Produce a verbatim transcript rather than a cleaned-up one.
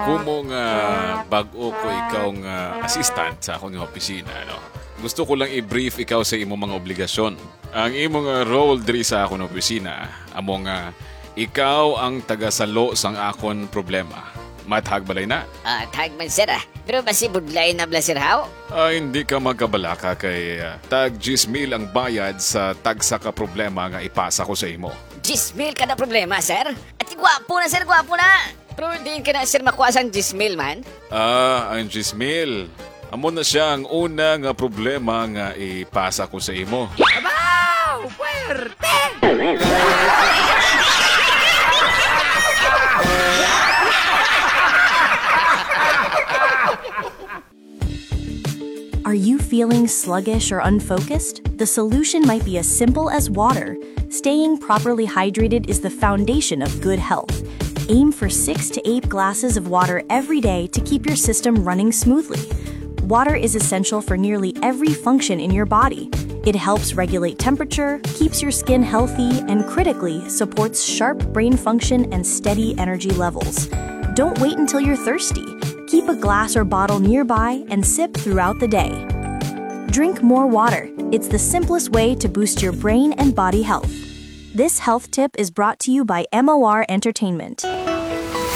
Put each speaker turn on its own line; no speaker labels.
Kumo nga bag-o ko ikaw nga assistant sa akong opisina, no? Gusto ko lang i-brief ikaw sa imong mga obligasyon. Ang imong nga role diri sa akong opisina, amo nga ikaw ang tagasalo sang akon problema. Mathag balay na.
Ah, tag man sir ah. Pero basi budlay na bla sir how?
Ah, hindi ka magkabalaka kay uh, tag ten mil ang bayad sa tagsa ka problema nga ipasa ko sa imo.
ten mil kada problema sir? At gwapo na sir, gwapo na. Pero hindi ka na sir makuha sang ten mil man?
Ah, ang ten mil. Amo na siya ang una nga problema nga ipasa ko sa imo.
Abaw! Puwerte!
Are you feeling sluggish or unfocused? The solution might be as simple as water. Staying properly hydrated is the foundation of good health. Aim for six to eight glasses of water every day to keep your system running smoothly. Water is essential for nearly every function in your body. It helps regulate temperature, keeps your skin healthy, and critically supports sharp brain function and steady energy levels. Don't wait until you're thirsty. Keep a glass or bottle nearby and sip throughout the day. Drink more water. It's the simplest way to boost your brain and body health. This health tip is brought to you by M O R Entertainment.